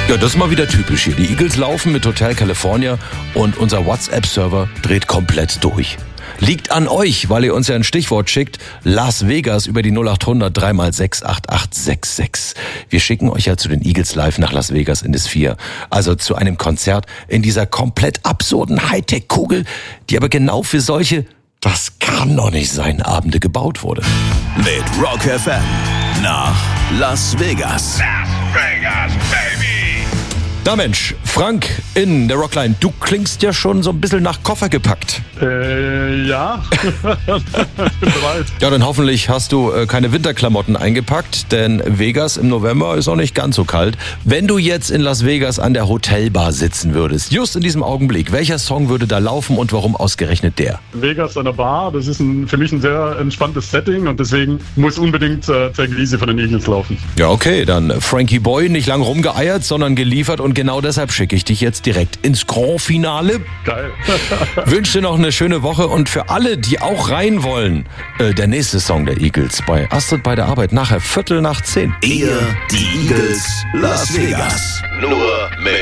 Ja, das ist mal wieder typisch hier. Die Eagles laufen mit Hotel California und unser WhatsApp-Server dreht komplett durch. Liegt an euch, weil ihr uns ja ein Stichwort schickt. Las Vegas über die 0800 3x6 8866. Wir schicken euch ja zu den Eagles live nach Las Vegas in das 4. Also zu einem Konzert in dieser komplett absurden Hightech-Kugel, die aber genau für solche, das kann doch nicht sein, Abende gebaut wurde. Mit Rock FM nach Las Vegas. Las Vegas, baby! Na Mensch, Frank in der Rockline, du klingst ja schon so ein bisschen nach Koffer gepackt. Ja. Ich bin bereit. Ja, dann hoffentlich hast du keine Winterklamotten eingepackt, denn Vegas im November ist auch nicht ganz so kalt. Wenn du jetzt in Las Vegas an der Hotelbar sitzen würdest, just in diesem Augenblick, welcher Song würde da laufen und warum ausgerechnet der? Vegas an der Bar, das ist für mich ein sehr entspanntes Setting und deswegen muss unbedingt Take It Easy von den Eagles laufen. Ja, okay, dann Frankie Boy, nicht lang rumgeeiert, sondern geliefert und genau deshalb schicke ich dich jetzt direkt ins Grand Finale. Geil. Wünsche dir noch eine schöne Woche und für alle, die auch rein wollen, der nächste Song der Eagles bei Astrid bei der Arbeit nachher 10:15. Ihr, die Eagles, Las Vegas. Nur mit